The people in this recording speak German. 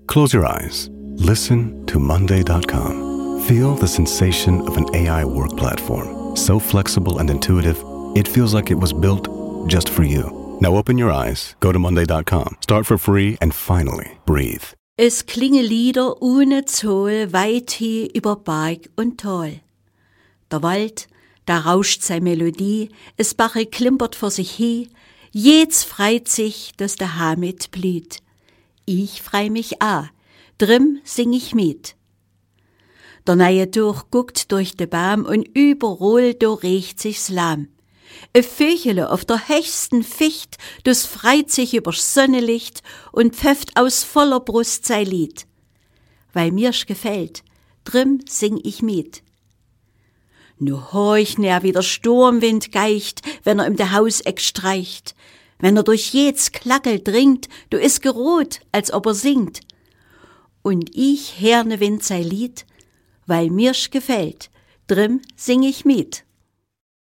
Close your eyes. Listen to Monday.com. Feel the sensation of an AI work platform. So flexible and intuitive, it feels like it was built just for you. Now open your eyes, go to Monday.com, start for free, and finally breathe. Es klingen Lieder ohne Zoll weit hier über Berg und Tal. Der Wald, da rauscht seine Melodie, es Bache klimpert vor sich hin, jetzt freit sich, dass der Hamid blüht. Ich frei mich a, drin sing ich mit. Der neue Durch guckt durch de Baum und überall do riecht sich's lahm. E Vögele auf der höchsten Ficht, das freit sich übers Sonnenlicht und pfefft aus voller Brust sein Lied. Weil mir's gefällt, drin sing ich mit. Nu horch ner wie der Sturmwind geicht, wenn im de Hauseck streicht. Wenn durch jedes Klackel dringt, du is gerot, als ob singt. Und ich herne Wind sei Lied, weil mir's gefällt, drin sing ich mit.